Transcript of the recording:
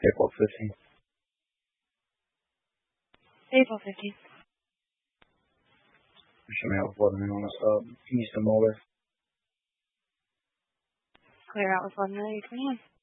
April 15th. April 15th. Should have water on us east of Molar. Clear out with 11:30, 21.